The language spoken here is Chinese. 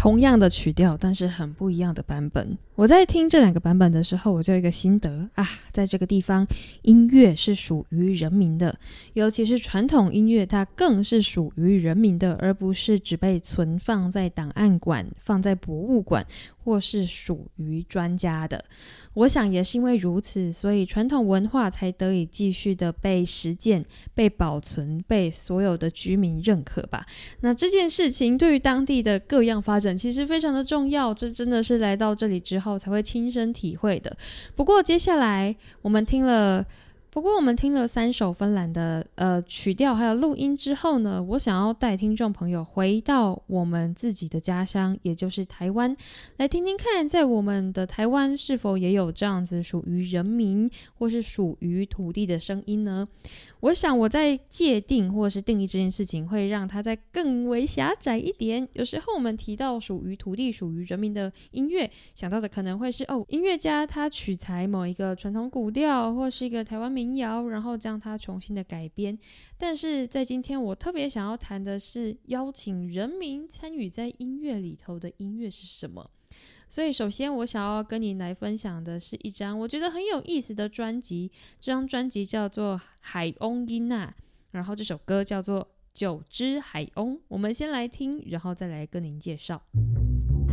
同样的曲调，但是很不一样的版本。我在听这两个版本的时候，我就有一个心得啊，在这个地方，音乐是属于人民的，尤其是传统音乐，它更是属于人民的，而不是只被存放在档案馆、放在博物馆，或是属于专家的。我想也是因为如此，所以传统文化才得以继续的被实践、被保存、被所有的居民认可吧。那这件事情对于当地的各样发展其实非常的重要，这真的是来到这里之后才会亲身体会的。不过接下来我们听了3首芬兰的曲调还有录音之后呢，我想要带听众朋友回到我们自己的家乡，也就是台湾，来听听看在我们的台湾是否也有这样子属于人民或是属于土地的声音呢？我想我在界定或是定义这件事情会让它再更为狭窄一点。有时候我们提到属于土地属于人民的音乐，想到的可能会是音乐家他取材某一个传统古调或是一个台湾民谣，然后将它重新的改编。但是在今天我特别想要谈的是邀请人民参与在音乐里头的音乐是什么。所以首先我想要跟你来分享的是一张我觉得很有意思的专辑，这张专辑叫做海翁音娜，然后这首歌叫做九只海翁。我们先来听，然后再来跟您介绍。